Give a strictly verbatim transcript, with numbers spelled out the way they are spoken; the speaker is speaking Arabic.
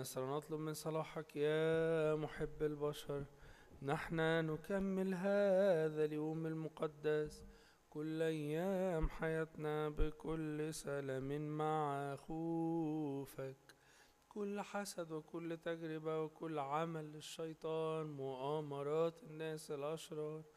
مصر نطلب من صلاحك يا محب البشر. نحن نكمل هذا اليوم المقدس كل أيام حياتنا بكل سلام مع خوفك. كل حسد وكل تجربة وكل عمل للشيطان مؤامرات الناس الأشرار